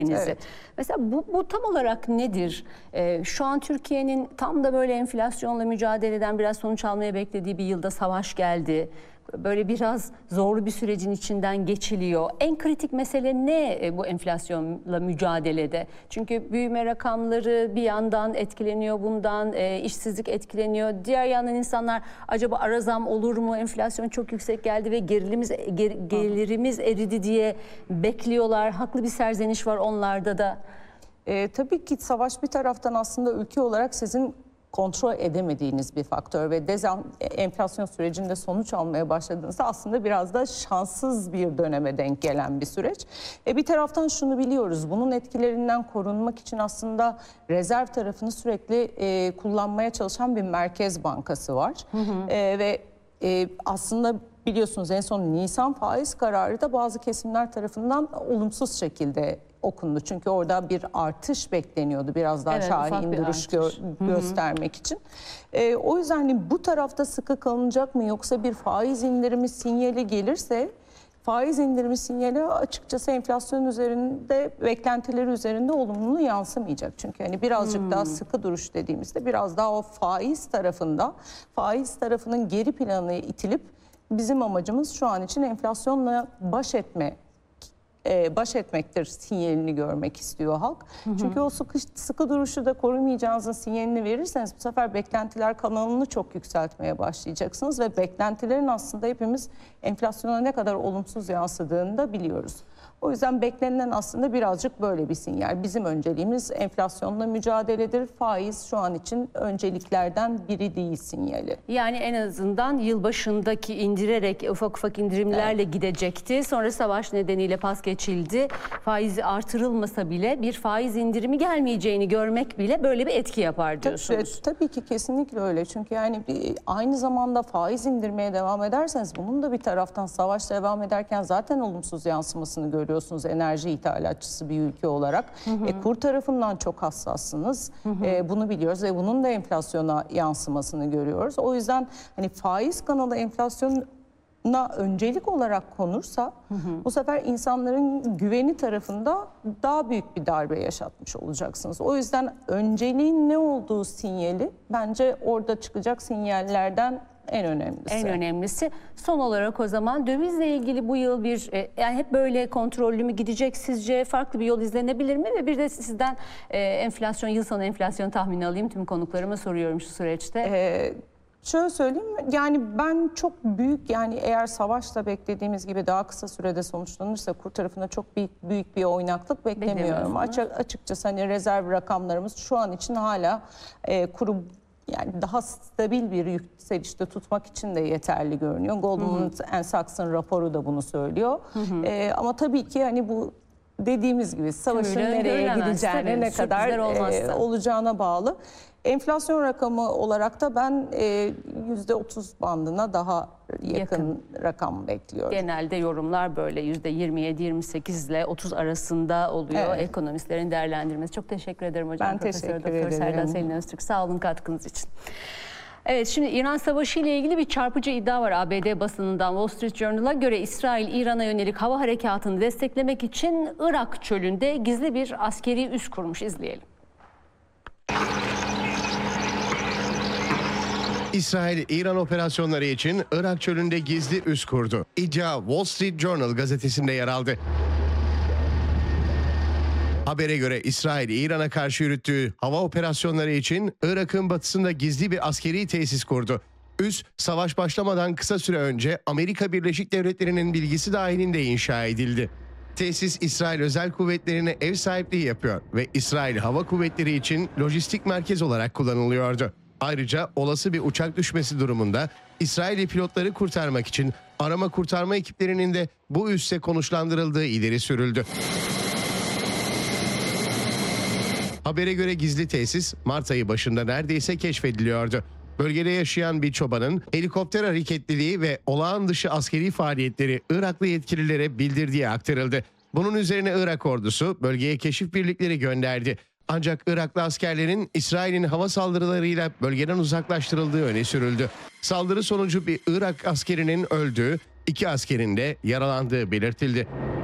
Evet. Mesela bu tam olarak nedir? Şu an Türkiye'nin tam da böyle enflasyonla mücadele eden, biraz sonuç almaya beklediği bir yılda savaş geldi. Böyle biraz zorlu bir sürecin içinden geçiliyor. En kritik mesele ne bu enflasyonla mücadelede? Çünkü büyüme rakamları bir yandan etkileniyor bundan, işsizlik etkileniyor. Diğer yandan insanlar acaba ara zam olur mu? Enflasyon çok yüksek geldi ve gelirimiz eridi diye bekliyorlar. Haklı bir serzeniş var onlarda da. Tabii ki savaş bir taraftan aslında ülke olarak sizin kontrol edemediğiniz bir faktör ve enflasyon sürecinde sonuç almaya başladığınızda aslında biraz da şanssız bir döneme denk gelen bir süreç. Bir taraftan şunu biliyoruz, bunun etkilerinden korunmak için aslında rezerv tarafını sürekli kullanmaya çalışan bir Merkez Bankası var. Ve aslında biliyorsunuz en son Nisan faiz kararı da bazı kesimler tarafından olumsuz şekilde okundu. Çünkü orada bir artış bekleniyordu. Biraz daha şahin duruş göstermek için. O yüzden hani bu tarafta sıkı kalınacak mı, yoksa bir faiz indirimi sinyali gelirse, faiz indirimi sinyali açıkçası enflasyon üzerinde, beklentileri üzerinde olumlu yansımayacak. Çünkü hani birazcık daha sıkı duruş dediğimizde biraz daha o faiz tarafının geri planına itilip bizim amacımız şu an için enflasyonla baş etmektir sinyalini görmek istiyor halk. Çünkü o sıkı duruşu da korumayacağınızın sinyalini verirseniz bu sefer beklentiler kanalını çok yükseltmeye başlayacaksınız ve beklentilerin aslında hepimiz enflasyona ne kadar olumsuz yansıdığını da biliyoruz. O yüzden beklenilen aslında birazcık böyle bir sinyal. Bizim önceliğimiz enflasyonla mücadeledir. Faiz şu an için önceliklerden biri değil sinyali. Yani en azından yılbaşındaki indirerek ufak ufak indirimlerle gidecekti. Sonra savaş nedeniyle pas geçildi. Faizi artırılmasa bile bir faiz indirimi gelmeyeceğini görmek bile böyle bir etki yapar diyorsunuz. Tabii ki kesinlikle öyle. Çünkü yani aynı zamanda faiz indirmeye devam ederseniz bunun da bir taraftan savaş devam ederken zaten olumsuz yansımasını görüyorsunuz. Enerji ithalatçısı bir ülke olarak. Kur tarafından çok hassassınız. Bunu biliyoruz ve bunun da enflasyona yansımasını görüyoruz. O yüzden hani faiz kanalı enflasyona öncelik olarak konursa bu sefer insanların güveni tarafında daha büyük bir darbe yaşatmış olacaksınız. O yüzden önceliğin ne olduğu sinyali bence orada çıkacak sinyallerden en önemlisi. En önemlisi. Son olarak o zaman dövizle ilgili bu yıl yani hep böyle kontrollü mü gidecek sizce? Farklı bir yol izlenebilir mi? Ve bir de sizden yıl sonu enflasyon tahmini alayım. Tüm konuklarıma soruyorum şu süreçte. Şöyle söyleyeyim, yani ben çok büyük, yani eğer savaşla beklediğimiz gibi daha kısa sürede sonuçlanırsa kur tarafında çok büyük bir oynaklık beklemiyorum. Açıkçası hani rezerv rakamlarımız şu an için hala kuru, yani daha stabil bir yükselişte tutmak için de yeterli görünüyor. Goldman Sachs'ın raporu da bunu söylüyor. Ama tabii ki hani bu dediğimiz gibi savaşın nereye gideceğine, ne kadar olacağına bağlı. Enflasyon rakamı olarak da ben %30 bandına daha yakın rakam bekliyorum. Genelde yorumlar böyle %27-28 ile 30 arasında oluyor. Ekonomistlerin değerlendirmesi. Çok teşekkür ederim hocam. Ben teşekkür ederim. Serdar Selin Öztürk. Sağ olun katkınız için. Evet, şimdi İran Savaşı ile ilgili bir çarpıcı iddia var ABD basınından. Wall Street Journal'a göre İsrail, İran'a yönelik hava harekatını desteklemek için Irak çölünde gizli bir askeri üs kurmuş. İzleyelim. İsrail, İran operasyonları için Irak çölünde gizli üs kurdu. İddia Wall Street Journal gazetesinde yer aldı. Habere göre İsrail, İran'a karşı yürüttüğü hava operasyonları için Irak'ın batısında gizli bir askeri tesis kurdu. Üs, savaş başlamadan kısa süre önce Amerika Birleşik Devletleri'nin bilgisi dahilinde inşa edildi. Tesis, İsrail Özel Kuvvetleri'ne ev sahipliği yapıyor ve İsrail Hava Kuvvetleri için lojistik merkez olarak kullanılıyordu. Ayrıca olası bir uçak düşmesi durumunda İsrailli pilotları kurtarmak için arama kurtarma ekiplerinin de bu üsse konuşlandırıldığı ileri sürüldü. Habere göre gizli tesis Mart ayı başında neredeyse keşfediliyordu. Bölgede yaşayan bir çobanın helikopter hareketliliği ve olağan dışı askeri faaliyetleri Iraklı yetkililere bildirdiği aktarıldı. Bunun üzerine Irak ordusu bölgeye keşif birlikleri gönderdi. Ancak Iraklı askerlerin İsrail'in hava saldırılarıyla bölgeden uzaklaştırıldığı öne sürüldü. Saldırı sonucu bir Irak askerinin öldüğü, 2 askerin de yaralandığı belirtildi.